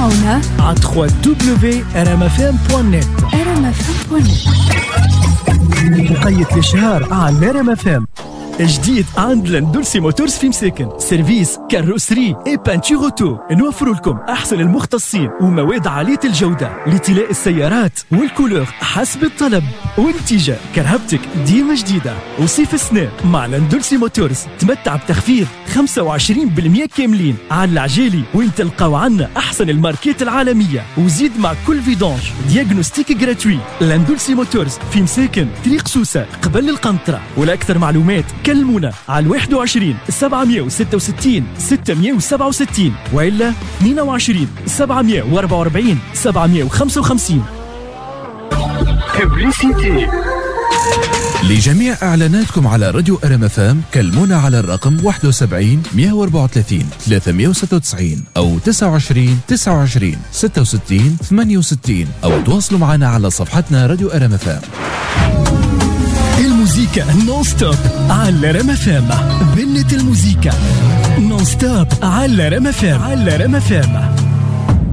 تسمعونا على www.rmfm.net. مقيد الاشهار على RMFM. جديد عند لاندولسي موتورز في مساكن، سيرفيس كاروسري اي بانتور اوتو. نوفر لكم احسن المختصين ومواد عاليه الجوده لطلاء السيارات والكولور حسب الطلب، ونتيجه كرهبتك ديما جديده. وصيف السنه مع لاندولسي موتورز تمتع بتخفيض 25% كاملين على العجالي، وين تلقاو عنا احسن الماركات العالميه. وزيد مع كل فيدونج دياغنوستيك جراتوي. لاندولسي موتورز في مساكن طريق سوسه قبل القنطره. ولاكثر معلومات كلمونا على 21 766 667 وإلا 22 744 755. ببليسيتي. لجميع إعلاناتكم على راديو RMFM كلمونا على الرقم 71 134 396 أو 29 29 66 68 أو تواصلوا معنا على صفحتنا راديو RMFM. الموسيقى نون ستوب على RMFM. بنت الموسيقى نون ستوب على RMFM.